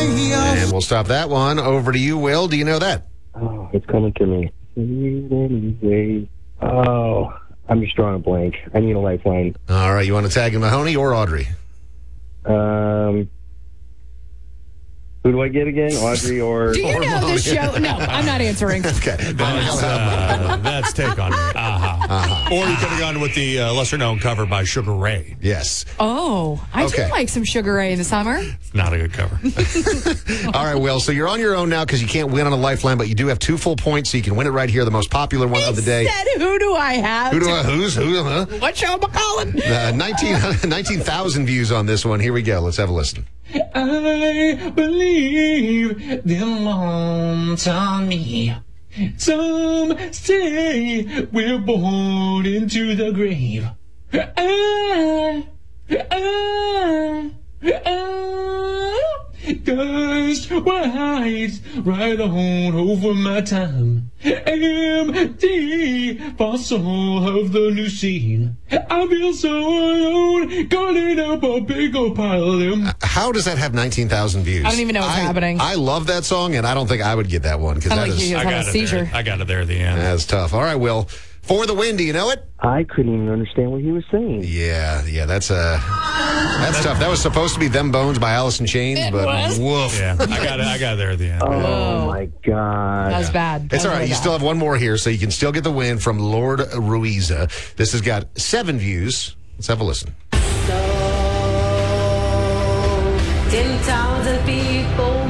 And we'll stop that one. Over to you, Will. Do you know that? Oh, it's coming to me. Oh, I'm just drawing a blank. I need a lifeline. All right, you want to tag in Mahoney or Audrey? Who do I get again? Audrey or... Do you know this show? No, I'm not answering. Okay. That's Take On Me. Or you could have gone with the lesser-known cover by Sugar Ray. Yes. Oh, I Okay. do like some Sugar Ray in the summer. It's not a good cover. All right, Will. So you're on your own now because you can't win on a lifeline, but you do have 2 full points, so you can win it right here. The most popular one of the day. Said, who do I have? Who? Huh? What show am I calling? 19,000 views on this one. Here we go. Let's have a listen. I believe the lungs on me. Some say we're born into the grave. Dust rides right on over my time. Empty fossil of the new scene. I feel so alone, calling up a big old pile of them. How does that have 19,000 views? I don't even know what's happening. I love that song, and I don't think I would get that one because Sounded that like is you had a seizure. I got it there at the end. that's tough. All right, Will. For the win, do you know it? I couldn't even understand what he was saying. Yeah, that's tough. That was supposed to be Them Bones by Alice in Chains, but woof. Yeah, I got it there at the end. Oh, my God. That was bad. It's That all was right. really You bad. still have one more here, so you can still get the win from Lord Ruiza. This has got 7 views. Let's have a listen. 10,000 people